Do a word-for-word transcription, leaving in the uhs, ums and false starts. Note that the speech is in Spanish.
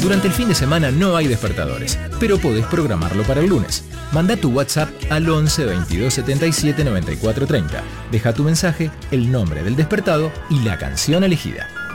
Durante el fin de semana no hay despertadores, pero podés programarlo para el lunes. Manda tu WhatsApp al once veintidós setenta y siete noventa y cuatro treinta. Deja tu mensaje, el nombre del despertado y la canción elegida.